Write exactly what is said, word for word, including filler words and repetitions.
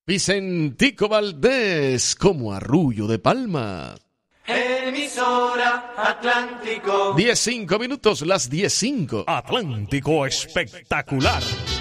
Vicentico Valdés como Arrullo de Palma. Emisora Atlántico. diez cinco minutos, las diez cinco. Atlántico espectacular.